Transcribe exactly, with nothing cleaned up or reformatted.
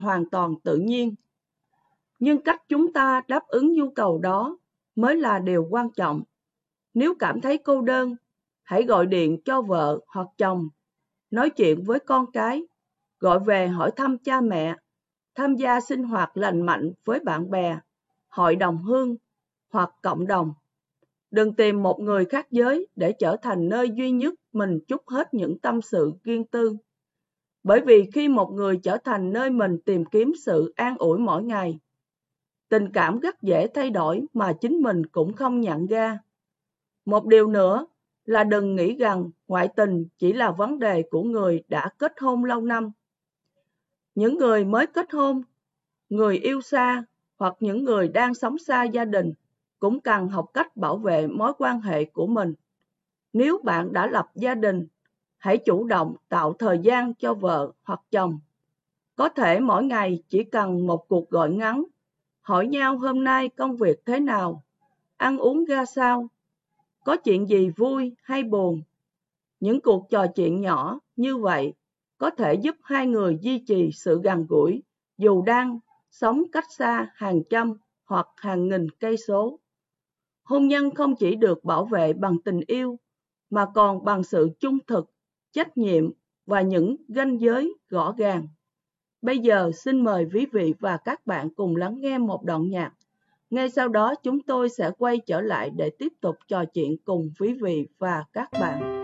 hoàn toàn tự nhiên. Nhưng cách chúng ta đáp ứng nhu cầu đó mới là điều quan trọng. Nếu cảm thấy cô đơn, hãy gọi điện cho vợ hoặc chồng, nói chuyện với con cái, gọi về hỏi thăm cha mẹ, tham gia sinh hoạt lành mạnh với bạn bè, hội đồng hương hoặc cộng đồng. Đừng tìm một người khác giới để trở thành nơi duy nhất mình trút hết những tâm sự riêng tư. Bởi vì khi một người trở thành nơi mình tìm kiếm sự an ủi mỗi ngày, tình cảm rất dễ thay đổi mà chính mình cũng không nhận ra. Một điều nữa là đừng nghĩ rằng ngoại tình chỉ là vấn đề của người đã kết hôn lâu năm. Những người mới kết hôn, người yêu xa hoặc những người đang sống xa gia đình cũng cần học cách bảo vệ mối quan hệ của mình. Nếu bạn đã lập gia đình, hãy chủ động tạo thời gian cho vợ hoặc chồng. Có thể mỗi ngày chỉ cần một cuộc gọi ngắn, hỏi nhau hôm nay công việc thế nào, ăn uống ra sao, có chuyện gì vui hay buồn. Những cuộc trò chuyện nhỏ như vậy có thể giúp hai người duy trì sự gần gũi dù đang sống cách xa hàng trăm hoặc hàng nghìn cây số. Hôn nhân không chỉ được bảo vệ bằng tình yêu mà còn bằng sự trung thực, trách nhiệm và những ranh giới rõ ràng. Bây giờ xin mời quý vị và các bạn cùng lắng nghe một đoạn nhạc. Ngay sau đó chúng tôi sẽ quay trở lại để tiếp tục trò chuyện cùng quý vị và các bạn.